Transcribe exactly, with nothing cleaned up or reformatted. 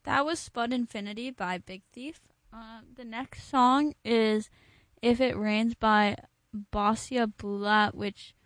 That was Spud Infinity by Big Thief. Uh, the next song is If It Rains by Bossia Bulat, which